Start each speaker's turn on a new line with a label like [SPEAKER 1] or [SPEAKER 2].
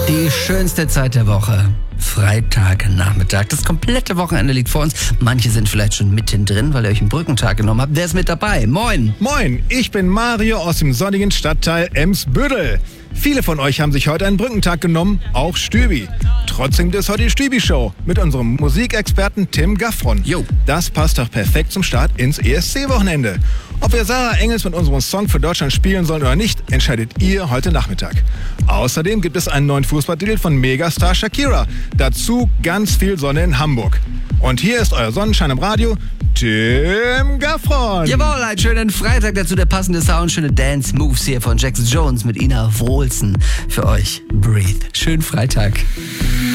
[SPEAKER 1] Die schönste Zeit der Woche. Freitagnachmittag. Das komplette Wochenende liegt vor uns. Manche sind vielleicht schon mittendrin, weil ihr euch einen Brückentag genommen habt. Wer ist mit dabei? Moin!
[SPEAKER 2] Moin, ich bin Mario aus dem sonnigen Stadtteil Emsbüttel. Viele von euch haben sich heute einen Brückentag genommen, auch Stübi. Trotzdem gibt es heute die Stübi-Show mit unserem Musikexperten Tim Gaffron.
[SPEAKER 1] Jo.
[SPEAKER 2] Das passt doch perfekt zum Start ins ESC-Wochenende. Ob wir Sarah Engels mit unserem Song für Deutschland spielen sollen oder nicht, entscheidet ihr heute Nachmittag. Außerdem gibt es einen neuen Fußballtitel von Megastar Shakira. Dazu ganz viel Sonne in Hamburg. Und hier ist euer Sonnenschein im Radio, Tim Gaffron.
[SPEAKER 1] Jawohl, einen schönen Freitag, dazu der passende Sound, schöne Dance-Moves hier von Jackson Jones mit Ina Wrohlsen für euch. Breathe. Schönen Freitag.